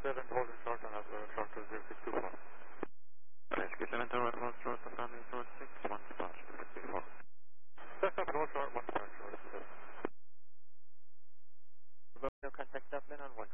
holding short on short to 0624. Rescue 7 Tower, one short, landing short 6, 1 departure, 64. That's up, one short, one departure, short. No contact Dublin on 1